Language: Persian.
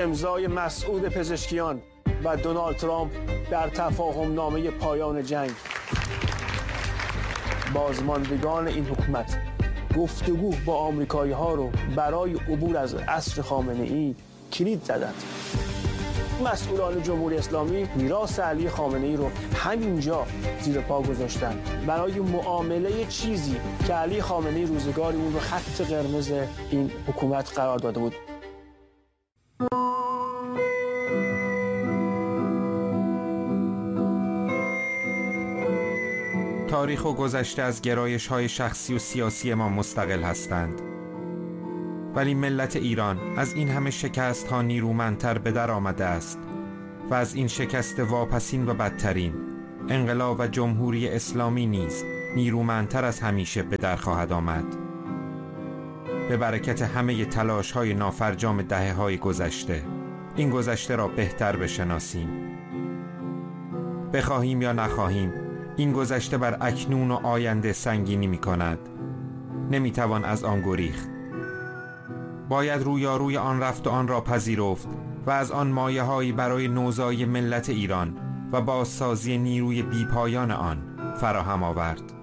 امضای مسعود پزشکیان و دونالد ترامپ در تفاهم نامه پایان جنگ. بازماندگان این حکومت گفتگو با آمریکایی ها رو برای عبور از عصر خامنه ای کلید زدند. مسئولان جمهوری اسلامی میراث علی خامنه ای رو همینجا زیر پا گذاشتن برای معامله چیزی که علی خامنه ای روزگاری اون رو خط قرمز این حکومت قرار داده بود. تاریخ و گذشته از گرایش‌های شخصی و سیاسی ما مستقل هستند، ولی ملت ایران از این همه شکست‌ها نیرومندتر به در آمده است و از این شکست واپسین و بدترین، انقلاب و جمهوری اسلامی نیز نیرومندتر از همیشه به در خواهد آمد. به برکت همه تلاش‌های نافرجام دهه‌های گذشته، این گذشته را بهتر بشناسیم. بخواهیم یا نخواهیم، این گذشته بر اکنون و آینده سنگینی می کند. نمی توان از آن گریخت. باید رویاروی آن رفت و آن را پذیرفت و از آن مایه‌هایی برای نوزایی ملت ایران و بازسازی نیروی بیپایان آن فراهم آورد.